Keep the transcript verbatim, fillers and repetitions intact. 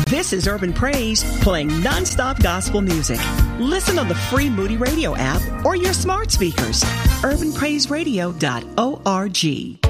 This is Urban Praise, playing nonstop gospel music. Listen on the free Moody Radio app or your smart speakers. urban praise radio dot org.